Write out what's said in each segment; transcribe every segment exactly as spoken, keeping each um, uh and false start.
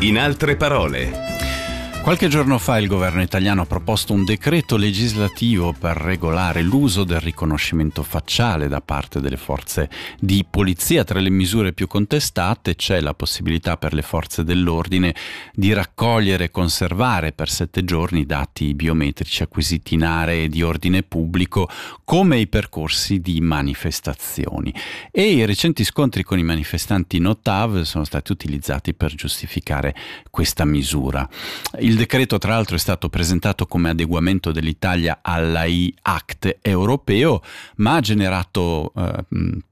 In altre parole. Qualche giorno fa il governo italiano ha proposto un decreto legislativo per regolare l'uso del riconoscimento facciale da parte delle forze di polizia. Tra le misure più contestate c'è la possibilità per le forze dell'ordine di raccogliere e conservare per sette giorni dati biometrici acquisiti in aree di ordine pubblico come i percorsi di manifestazioni. E i recenti scontri con i manifestanti no T A V sono stati utilizzati per giustificare questa misura. Il decreto, tra l'altro, è stato presentato come adeguamento dell'Italia all'A I Act europeo, ma ha generato eh,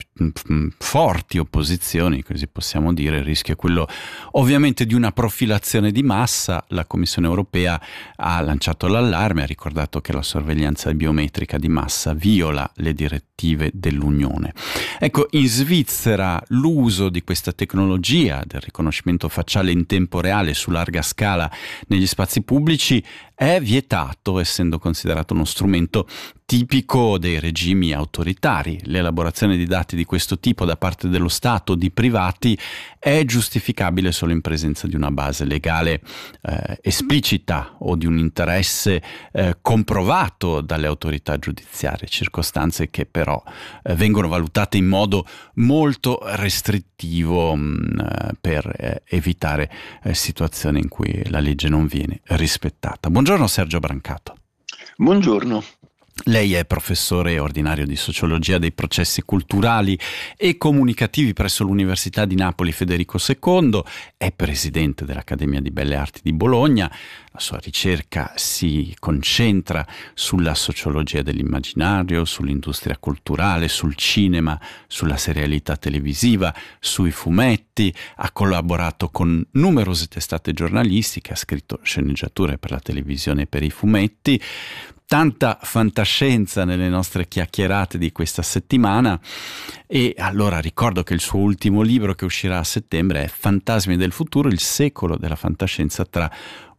forti opposizioni, così possiamo dire. Il rischio è quello ovviamente di una profilazione di massa. La Commissione europea ha lanciato l'allarme, ha ricordato che la sorveglianza biometrica di massa viola le direttive dell'Unione. Ecco, in Svizzera l'uso di questa tecnologia del riconoscimento facciale in tempo reale su larga scala negli spazi pubblici è vietato, essendo considerato uno strumento tipico dei regimi autoritari. L'elaborazione di dati di questo tipo da parte dello Stato o di privati è giustificabile solo in presenza di una base legale eh, esplicita o di un interesse eh, comprovato dalle autorità giudiziarie, circostanze che però eh, vengono valutate in modo molto restrittivo mh, per eh, evitare eh, situazioni in cui la legge non viene rispettata. Buongiorno Sergio Brancato. Buongiorno. Lei è professore ordinario di sociologia dei processi culturali e comunicativi presso l'Università di Napoli Federico secondo, è presidente dell'Accademia di Belle Arti di Bologna. La sua ricerca si concentra sulla sociologia dell'immaginario, sull'industria culturale, sul cinema, sulla serialità televisiva, sui fumetti. Ha collaborato con numerose testate giornalistiche, ha scritto sceneggiature per la televisione e per i fumetti. Tanta fantascienza nelle nostre chiacchierate di questa settimana, e allora ricordo che il suo ultimo libro, che uscirà a settembre, è Fantasmi del futuro, il secolo della fantascienza tra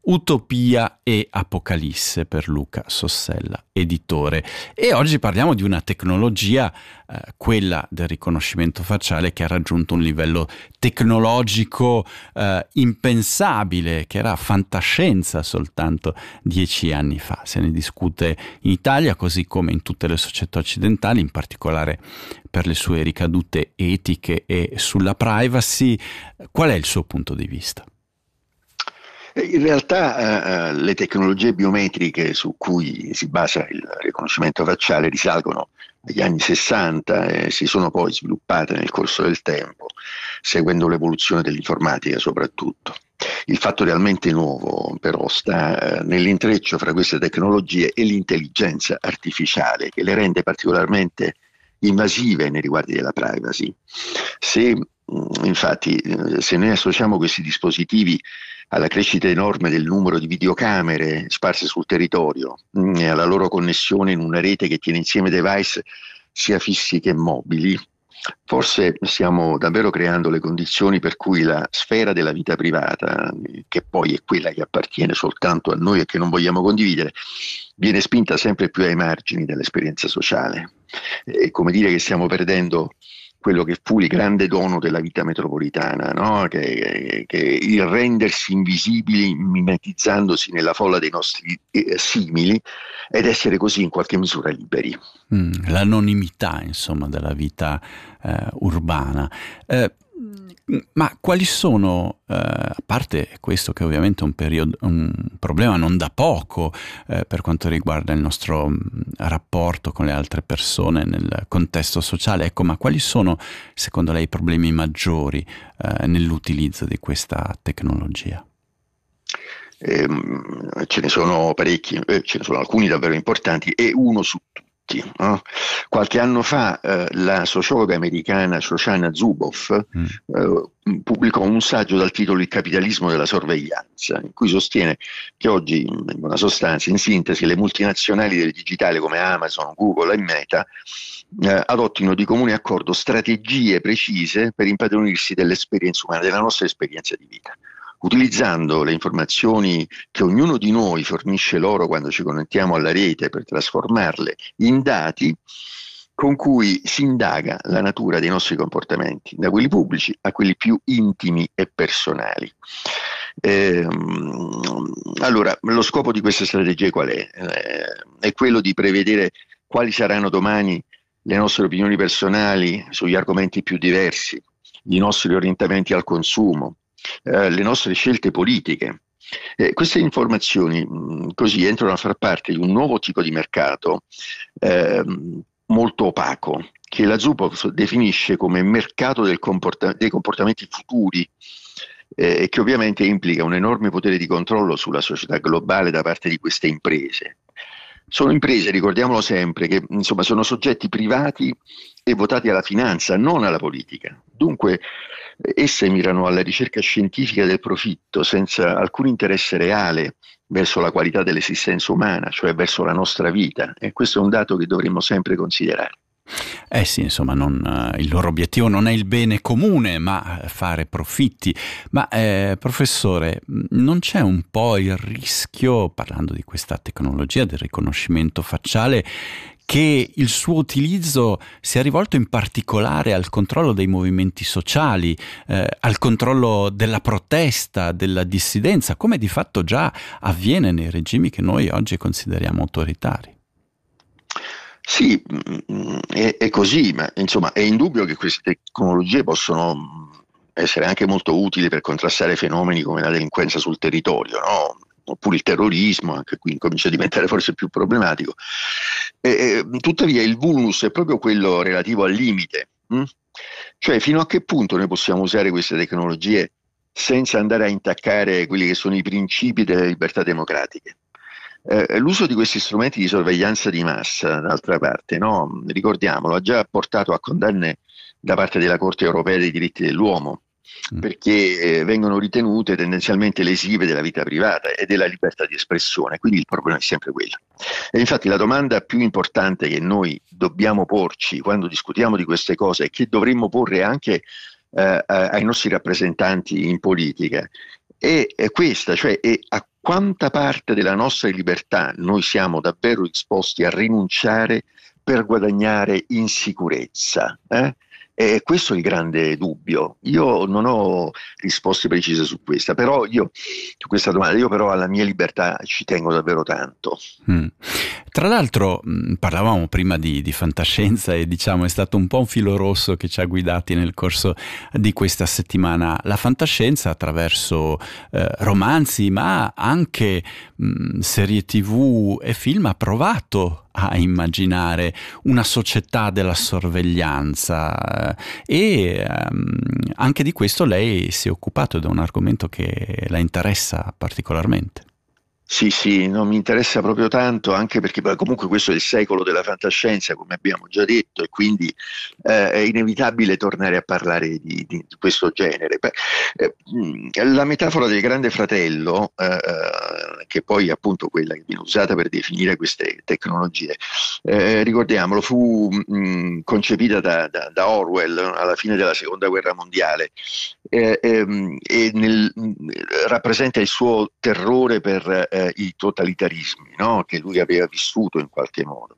utopia e apocalisse, per Luca Sossella editore. E oggi parliamo di una tecnologia, eh, quella del riconoscimento facciale, che ha raggiunto un livello tecnologico eh, impensabile, che era fantascienza soltanto dieci anni fa. Se ne discute in Italia così come in tutte le società occidentali, in particolare per le sue ricadute etiche e sulla privacy. Qual è il suo punto di vista? In realtà eh, le tecnologie biometriche su cui si basa il riconoscimento facciale risalgono agli anni sessanta e si sono poi sviluppate nel corso del tempo, seguendo l'evoluzione dell'informatica soprattutto. Il fatto realmente nuovo però sta eh, nell'intreccio fra queste tecnologie e l'intelligenza artificiale, che le rende particolarmente invasive nei riguardi della privacy. Se infatti se noi associamo questi dispositivi alla crescita enorme del numero di videocamere sparse sul territorio e alla loro connessione in una rete che tiene insieme device sia fissi che mobili, forse stiamo davvero creando le condizioni per cui la sfera della vita privata, che poi è quella che appartiene soltanto a noi e che non vogliamo condividere, viene spinta sempre più ai margini dell'esperienza sociale. È come dire che stiamo perdendo quello che fu il grande dono della vita metropolitana, no? che, che il rendersi invisibili mimetizzandosi nella folla dei nostri eh, simili ed essere così in qualche misura liberi. Mm, l'anonimità, insomma, della vita eh, urbana. Eh, ma quali sono, eh, a parte questo che ovviamente è un, periodo, un problema non da poco eh, per quanto riguarda il nostro mh, rapporto con le altre persone nel contesto sociale, ecco, ma quali sono secondo lei i problemi maggiori eh, nell'utilizzo di questa tecnologia? Eh, ce ne sono parecchi, eh, ce ne sono alcuni davvero importanti e uno su tutti. No? Qualche anno fa eh, la sociologa americana Shoshana Zuboff mm. eh, pubblicò un saggio dal titolo Il capitalismo della sorveglianza, in cui sostiene che oggi, in buona sostanza, in sintesi, le multinazionali del digitale come Amazon, Google e Meta eh, adottino di comune accordo strategie precise per impadronirsi dell'esperienza umana, della nostra esperienza di vita, utilizzando le informazioni che ognuno di noi fornisce loro quando ci connettiamo alla rete per trasformarle in dati con cui si indaga la natura dei nostri comportamenti, da quelli pubblici a quelli più intimi e personali. Eh, allora, lo scopo di questa strategia qual è? Eh, è quello di prevedere quali saranno domani le nostre opinioni personali sugli argomenti più diversi, i nostri orientamenti al consumo, eh, le nostre scelte politiche. Eh, queste informazioni mh, così entrano a far parte di un nuovo tipo di mercato eh, molto opaco, che la Zupo definisce come mercato del comporta- dei comportamenti futuri, e eh, che ovviamente implica un enorme potere di controllo sulla società globale da parte di queste imprese. Sono imprese, ricordiamolo sempre, che insomma sono soggetti privati e votati alla finanza, non alla politica. Dunque esse mirano alla ricerca scientifica del profitto senza alcun interesse reale verso la qualità dell'esistenza umana, cioè verso la nostra vita, e questo è un dato che dovremmo sempre considerare. Eh sì, insomma, non, il loro obiettivo non è il bene comune, ma fare profitti. Ma eh, professore, non c'è un po' il rischio, parlando di questa tecnologia del riconoscimento facciale, che il suo utilizzo sia rivolto in particolare al controllo dei movimenti sociali, eh, al controllo della protesta, della dissidenza, come di fatto già avviene nei regimi che noi oggi consideriamo autoritari? Sì, è, è così, ma insomma è indubbio che queste tecnologie possono essere anche molto utili per contrastare fenomeni come la delinquenza sul territorio, no? Oppure il terrorismo, anche qui comincia a diventare forse più problematico. E, e, tuttavia il vulnus è proprio quello relativo al limite, hm? Cioè fino a che punto noi possiamo usare queste tecnologie senza andare a intaccare quelli che sono i principi delle libertà democratiche. Eh, l'uso di questi strumenti di sorveglianza di massa, d'altra parte, no? Ricordiamolo, ha già portato a condanne da parte della Corte europea dei diritti dell'uomo, mm. perché eh, vengono ritenute tendenzialmente lesive della vita privata e della libertà di espressione, quindi il problema è sempre quello. E infatti la domanda più importante che noi dobbiamo porci quando discutiamo di queste cose e che dovremmo porre anche eh, ai nostri rappresentanti in politica è, è questa, cioè è a quanta parte della nostra libertà noi siamo davvero disposti a rinunciare per guadagnare in sicurezza? Eh? E questo è il grande dubbio. Io non ho risposte precise su questa, però io su questa domanda, io però alla mia libertà ci tengo davvero tanto. Mm. Tra l'altro mh, parlavamo prima di, di fantascienza e diciamo è stato un po' un filo rosso che ci ha guidati nel corso di questa settimana. La fantascienza attraverso eh, romanzi, ma anche mh, serie tivù e film ha provato a immaginare una società della sorveglianza e um, anche di questo lei si è occupato ed è un argomento che la interessa particolarmente. Sì, sì, non mi interessa proprio tanto, anche perché comunque questo è il secolo della fantascienza, come abbiamo già detto, e quindi eh, è inevitabile tornare a parlare di, di, di questo genere. Beh, eh, la metafora del Grande Fratello, eh, che poi è appunto quella che viene usata per definire queste tecnologie, eh, ricordiamolo, fu mh, concepita da, da, da Orwell alla fine della Seconda Guerra Mondiale eh, ehm, e nel, rappresenta il suo terrore per eh, i totalitarismi, no? Che lui aveva vissuto in qualche modo.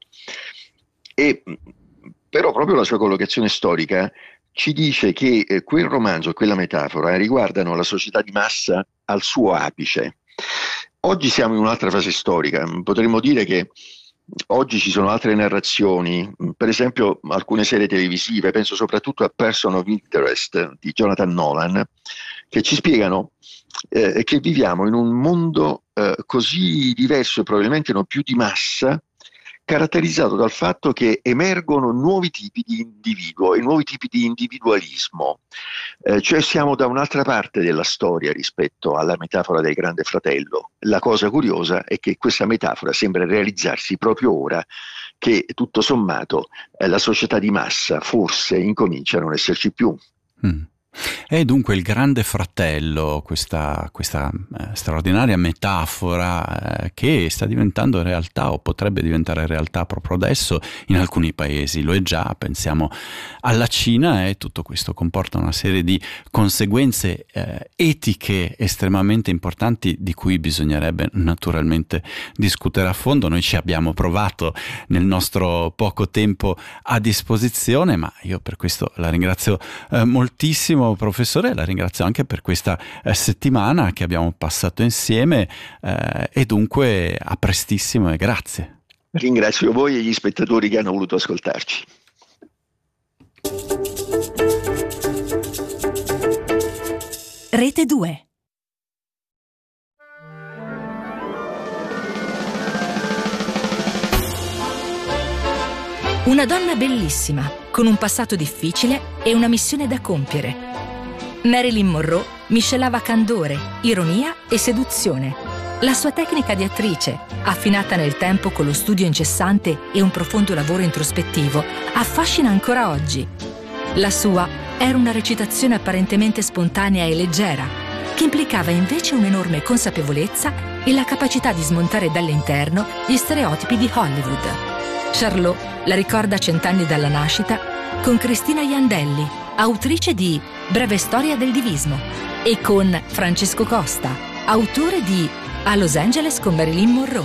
E però proprio la sua collocazione storica ci dice che eh, quel romanzo, quella metafora riguardano la società di massa al suo apice. Oggi siamo in un'altra fase storica, potremmo dire che oggi ci sono altre narrazioni, per esempio alcune serie televisive, penso soprattutto a Person of Interest di Jonathan Nolan, che ci spiegano eh, che viviamo in un mondo eh, così diverso e probabilmente non più di massa, caratterizzato dal fatto che emergono nuovi tipi di individuo e nuovi tipi di individualismo, eh, cioè siamo da un'altra parte della storia rispetto alla metafora del Grande Fratello. La cosa curiosa è che questa metafora sembra realizzarsi proprio ora che tutto sommato eh, la società di massa forse incomincia a non esserci più. Mm. E dunque il Grande Fratello, questa, questa eh, straordinaria metafora eh, che sta diventando realtà o potrebbe diventare realtà proprio adesso in alcuni paesi, lo è già, pensiamo alla Cina, e tutto questo comporta una serie di conseguenze eh, etiche estremamente importanti di cui bisognerebbe naturalmente discutere a fondo. Noi ci abbiamo provato nel nostro poco tempo a disposizione, ma io per questo la ringrazio eh, moltissimo. benissimo professore, la ringrazio anche per questa eh, settimana che abbiamo passato insieme eh, e dunque a prestissimo e grazie. Ringrazio voi e gli spettatori che hanno voluto ascoltarci. Rete due. Una donna bellissima, con un passato difficile e una missione da compiere. Marilyn Monroe miscelava candore, ironia e seduzione. La sua tecnica di attrice, affinata nel tempo con lo studio incessante e un profondo lavoro introspettivo, affascina ancora oggi. La sua era una recitazione apparentemente spontanea e leggera, che implicava invece un'enorme consapevolezza e la capacità di smontare dall'interno gli stereotipi di Hollywood. Charlot la ricorda cent'anni dalla nascita con Cristina Iandelli, autrice di Breve storia del divismo, e con Francesco Costa, autore di A Los Angeles con Marilyn Monroe.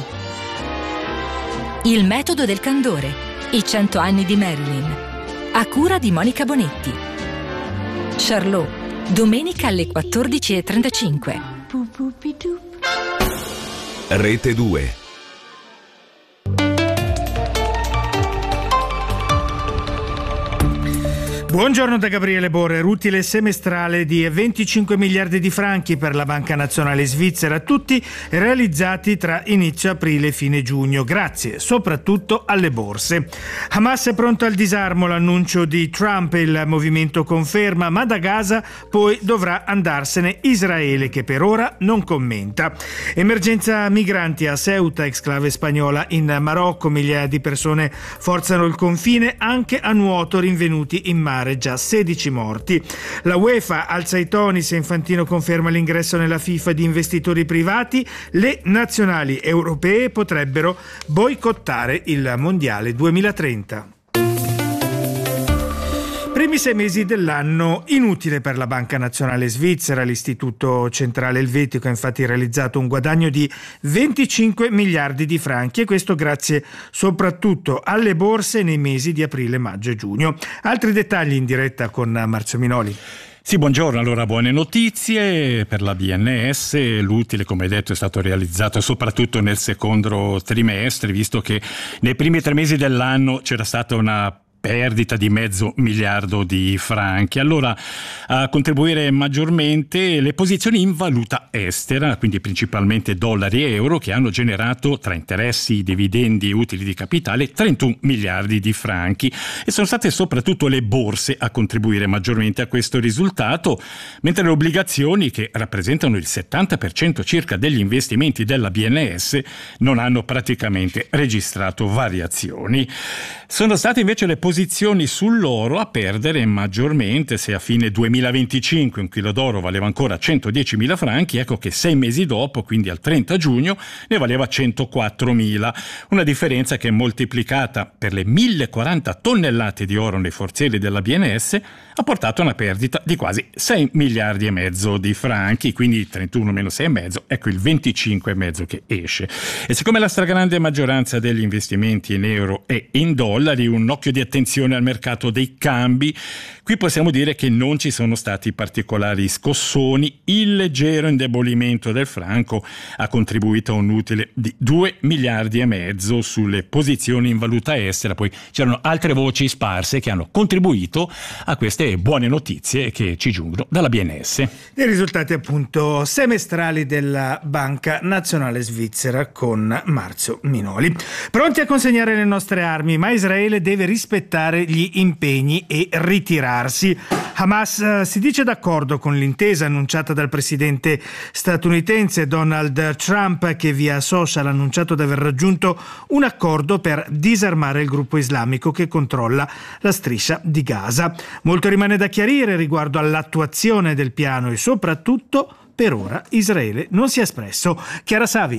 Il metodo del candore, i cento anni di Marilyn, a cura di Monica Bonetti. Charlot, domenica alle quattordici e trentacinque. Rete due. Buongiorno da Gabriele Borrer. Utile semestrale di venticinque miliardi di franchi per la Banca Nazionale Svizzera, tutti realizzati tra inizio aprile e fine giugno, grazie soprattutto alle borse. Hamas è pronto al disarmo, l'annuncio di Trump, il movimento conferma, ma da Gaza poi dovrà andarsene Israele, che per ora non commenta. Emergenza migranti a Ceuta, exclave spagnola in Marocco, migliaia di persone forzano il confine, anche a nuoto rinvenuti in mare, già sedici morti. La UEFA alza i toni se Infantino conferma l'ingresso nella FIFA di investitori privati. Le nazionali europee potrebbero boicottare il Mondiale duemilatrenta. Primi sei mesi dell'anno inutile per la Banca Nazionale Svizzera. L'Istituto Centrale Elvetico ha infatti realizzato un guadagno di venticinque miliardi di franchi, e questo grazie soprattutto alle borse nei mesi di aprile, maggio e giugno. Altri dettagli in diretta con Marzio Minoli. Sì, buongiorno. Allora, buone notizie per la B N S. L'utile, come detto, è stato realizzato soprattutto nel secondo trimestre, visto che nei primi tre mesi dell'anno c'era stata una perdita di mezzo miliardo di franchi. Allora, a contribuire maggiormente le posizioni in valuta estera, quindi principalmente dollari e euro, che hanno generato tra interessi, dividendi e utili di capitale trentuno miliardi di franchi, e sono state soprattutto le borse a contribuire maggiormente a questo risultato, mentre le obbligazioni, che rappresentano il settanta per cento circa degli investimenti della B N S, non hanno praticamente registrato variazioni. Sono state invece le posizioni sull'oro a perdere maggiormente. Se a fine duemilaventicinque un chilo d'oro valeva ancora centodiecimila franchi, ecco che sei mesi dopo, quindi al trenta giugno, ne valeva centoquattromila. Una differenza che, moltiplicata per le millequaranta tonnellate di oro nei forzieri della B N S, ha portato a una perdita di quasi sei miliardi e mezzo di franchi, quindi trentuno meno sei e mezzo, ecco il venticinque e mezzo che esce. E siccome la stragrande maggioranza degli investimenti in euro e in dollari, un occhio di attenzione al mercato dei cambi, qui possiamo dire che non ci sono stati particolari scossoni. Il leggero indebolimento del franco ha contribuito a un utile di due miliardi e mezzo sulle posizioni in valuta estera. Poi c'erano altre voci sparse che hanno contribuito a queste buone notizie che ci giungono dalla B N S. I risultati appunto semestrali della Banca Nazionale Svizzera con Marzio Minoli. Pronti a consegnare le nostre armi, ma Israele deve rispettare gli impegni e ritirarsi. Hamas eh, si dice d'accordo con l'intesa annunciata dal presidente statunitense Donald Trump, che via social ha annunciato di aver raggiunto un accordo per disarmare il gruppo islamico che controlla la striscia di Gaza. Molto rimane da chiarire riguardo all'attuazione del piano e soprattutto per ora Israele non si è espresso. Chiara Savi.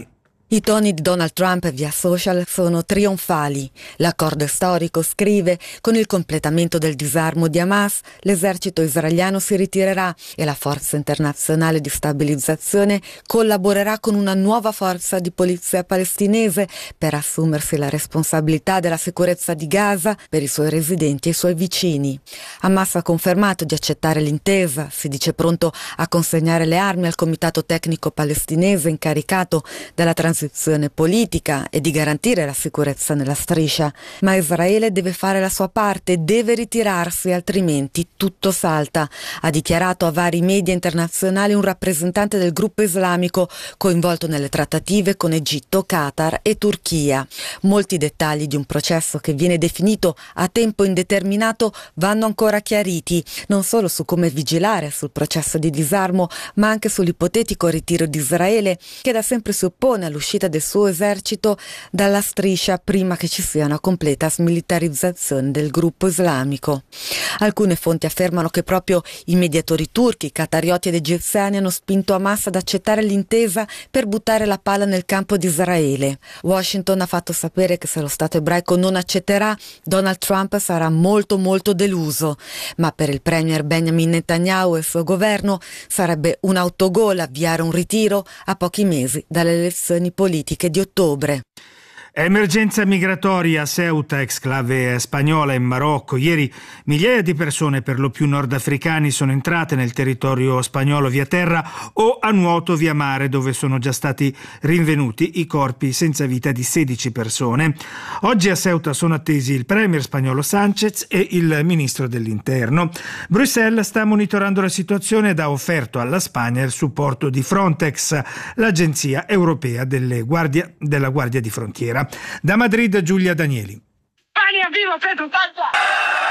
I toni di Donald Trump via social sono trionfali. L'accordo è storico, scrive, con il completamento del disarmo di Hamas, l'esercito israeliano si ritirerà e la forza internazionale di stabilizzazione collaborerà con una nuova forza di polizia palestinese per assumersi la responsabilità della sicurezza di Gaza per i suoi residenti e i suoi vicini. Hamas ha confermato di accettare l'intesa, si dice pronto a consegnare le armi al comitato tecnico palestinese incaricato dalla transizione politica e di garantire la sicurezza nella striscia, ma Israele deve fare la sua parte, deve ritirarsi, altrimenti tutto salta, ha dichiarato a vari media internazionali un rappresentante del gruppo islamico coinvolto nelle trattative con Egitto, Qatar e Turchia. Molti dettagli di un processo che viene definito a tempo indeterminato vanno ancora chiariti, non solo su come vigilare sul processo di disarmo, ma anche sull'ipotetico ritiro di Israele, che da sempre si oppone all'uscita del suo esercito dalla striscia prima che ci sia una completa smilitarizzazione del gruppo islamico. Alcune fonti affermano che proprio i mediatori turchi, qatarioti ed egiziani hanno spinto Hamas ad accettare l'intesa per buttare la palla nel campo di Israele. Washington ha fatto sapere che se lo Stato ebraico non accetterà, Donald Trump sarà molto molto deluso, ma per il premier Benjamin Netanyahu e il suo governo sarebbe un autogol avviare un ritiro a pochi mesi dalle elezioni politiche di ottobre. Emergenza migratoria a Ceuta, exclave spagnola in Marocco. Ieri migliaia di persone, per lo più nordafricani, sono entrate nel territorio spagnolo via terra o a nuoto via mare, dove sono già stati rinvenuti i corpi senza vita di sedici persone. Oggi a Ceuta sono attesi il premier spagnolo Sánchez e il ministro dell'interno. Bruxelles sta monitorando la situazione ed ha offerto alla Spagna il supporto di Frontex, l'agenzia europea delle guardia, della Guardia di Frontiera. Da Madrid, Giulia Danieli. Spagna, viva Pedro Sánchez!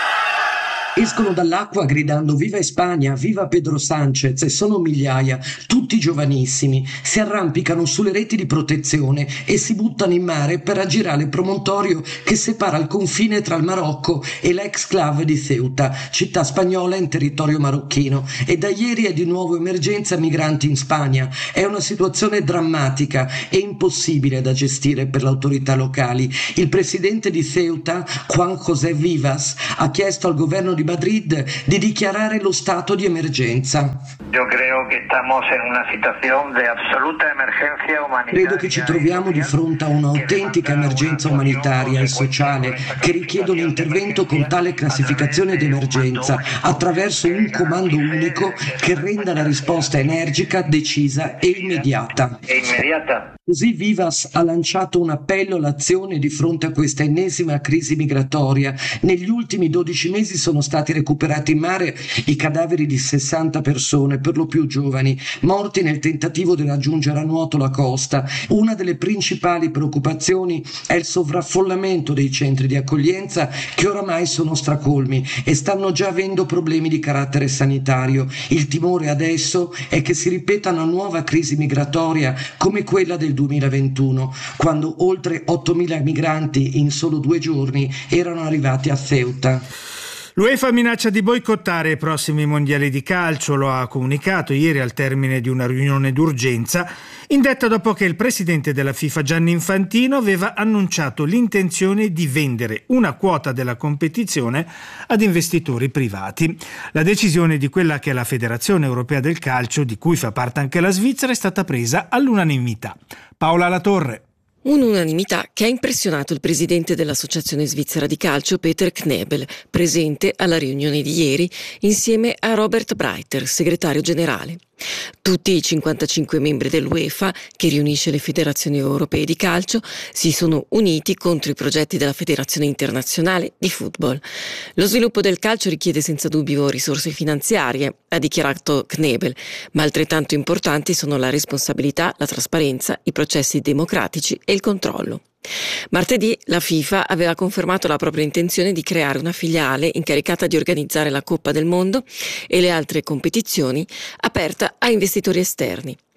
Escono dall'acqua gridando viva Spagna, viva Pedro Sánchez, e sono migliaia, tutti giovanissimi, si arrampicano sulle reti di protezione e si buttano in mare per aggirare il promontorio che separa il confine tra il Marocco e l'exclave di Ceuta, città spagnola in territorio marocchino. E da ieri è di nuovo emergenza migranti in Spagna. È una situazione drammatica e impossibile da gestire per le autorità locali. Il presidente di Ceuta, Juan José Vivas, ha chiesto al governo di Madrid di dichiarare lo stato di emergenza. Io credo che stiamo in una situazione di assoluta emergenza umanitaria. Credo che ci troviamo di fronte a un'autentica emergenza umanitaria e sociale che richiede un intervento con tale classificazione di emergenza attraverso un comando unico che renda la risposta energica, decisa e immediata. E immediata. Così Vivas ha lanciato un appello all'azione di fronte a questa ennesima crisi migratoria. Negli ultimi dodici mesi sono stati recuperati in mare i cadaveri di sessanta persone, per lo più giovani, morti nel tentativo di raggiungere a nuoto la costa. Una delle principali preoccupazioni è il sovraffollamento dei centri di accoglienza, che oramai sono stracolmi e stanno già avendo problemi di carattere sanitario. Il timore adesso è che si ripeta una nuova crisi migratoria come quella del duemilaventuno, quando oltre ottomila migranti in solo due giorni erano arrivati a Ceuta. L'UEFA minaccia di boicottare i prossimi mondiali di calcio, lo ha comunicato ieri al termine di una riunione d'urgenza, indetta dopo che il presidente della FIFA Gianni Infantino aveva annunciato l'intenzione di vendere una quota della competizione ad investitori privati. La decisione di quella che è la Federazione Europea del Calcio, di cui fa parte anche la Svizzera, è stata presa all'unanimità. Paola Latorre. Un'unanimità che ha impressionato il presidente dell'Associazione Svizzera di Calcio, Peter Knebel, presente alla riunione di ieri insieme a Robert Breiter, segretario generale. Tutti i cinquantacinque membri dell'UEFA, che riunisce le federazioni europee di calcio, si sono uniti contro i progetti della Federazione Internazionale di Football. Lo sviluppo del calcio richiede senza dubbio risorse finanziarie, ha dichiarato Knebel, ma altrettanto importanti sono la responsabilità, la trasparenza, i processi democratici e il controllo. Martedì la FIFA aveva confermato la propria intenzione di creare una filiale incaricata di organizzare la Coppa del Mondo e le altre competizioni, aperta a investitori esterni.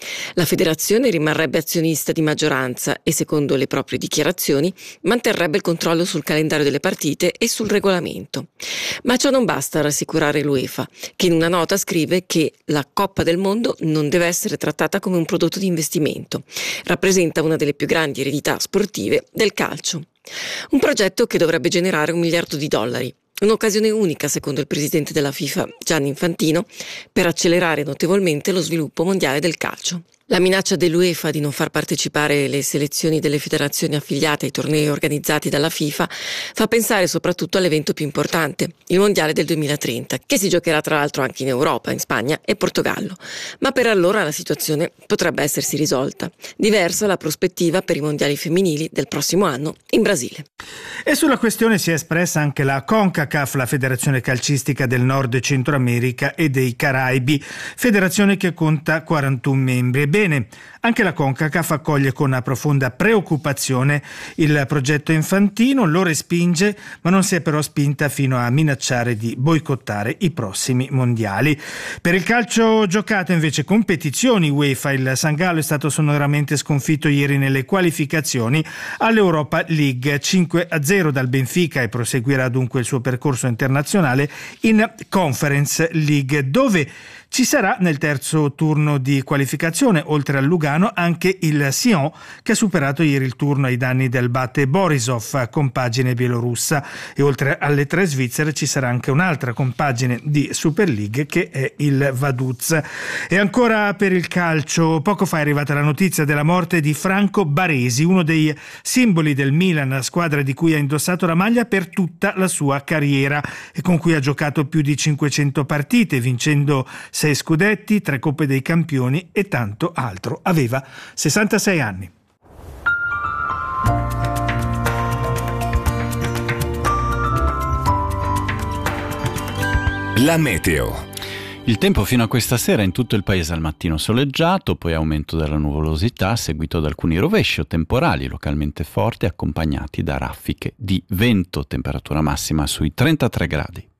La federazione rimarrebbe azionista di maggioranza e, secondo le proprie dichiarazioni, manterrebbe il controllo sul calendario delle partite e sul regolamento. Ma ciò non basta a rassicurare l'UEFA, che in una nota scrive che la Coppa del Mondo non deve essere trattata come un prodotto di investimento. Rappresenta una delle più grandi eredità sportive del calcio. Un progetto che dovrebbe generare un miliardo di dollari. Un'occasione unica, secondo il presidente della FIFA, Gianni Infantino, per accelerare notevolmente lo sviluppo mondiale del calcio. La minaccia dell'UEFA di non far partecipare le selezioni delle federazioni affiliate ai tornei organizzati dalla FIFA fa pensare soprattutto all'evento più importante, il Mondiale del duemilatrenta, che si giocherà tra l'altro anche in Europa, in Spagna e Portogallo. Ma per allora la situazione potrebbe essersi risolta. Diversa la prospettiva per i mondiali femminili del prossimo anno in Brasile. E sulla questione si è espressa anche la CONCACAF, la federazione calcistica del Nord e Centro America e dei Caraibi, federazione che conta quarantuno membri. Bene, anche la CONCACAF accoglie con una profonda preoccupazione il progetto Infantino, lo respinge, ma non si è però spinta fino a minacciare di boicottare i prossimi mondiali. Per il calcio giocato invece, competizioni UEFA, il San Gallo è stato sonoramente sconfitto ieri nelle qualificazioni all'Europa League, cinque a zero dal Benfica, e proseguirà dunque il suo percorso internazionale in Conference League, dove ci sarà nel terzo turno di qualificazione, oltre al Lugano, anche il Sion, che ha superato ieri il turno ai danni del Bate Borisov, compagine bielorussa, e oltre alle tre svizzere ci sarà anche un'altra compagine di Super League, che è il Vaduz. E ancora per il calcio, poco fa è arrivata la notizia della morte di Franco Baresi, uno dei simboli del Milan, squadra di cui ha indossato la maglia per tutta la sua carriera e con cui ha giocato più di cinquecento partite, vincendo sei scudetti, tre Coppe dei Campioni e tanto altro. Aveva sessantasei anni. La meteo. Il tempo fino a questa sera in tutto il paese al mattino soleggiato, poi aumento della nuvolosità seguito da alcuni rovesci o temporali localmente forti accompagnati da raffiche di vento, temperatura massima sui trentatré gradi.